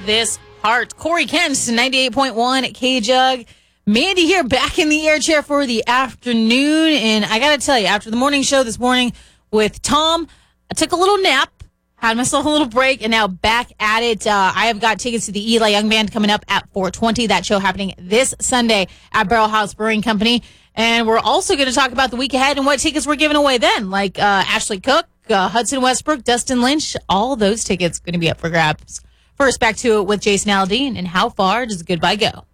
this part. Corey Kent, 98.1 at K-Jug. Mandy here, back in the air chair for the afternoon. And I got to tell you, after the morning show this morning with Tom, I took a little nap, had myself a little break, and now back at it. I have got tickets to the Eli Young Band coming up at 4:20. That show happening this Sunday at Barrel House Brewing Company. And we're also going to talk about the week ahead and what tickets we're giving away then, like Ashley Cook, Hudson Westbrook, Dustin Lynch. All those tickets going to be up for grabs. First, back to it with Jason Aldean. And how far does goodbye go?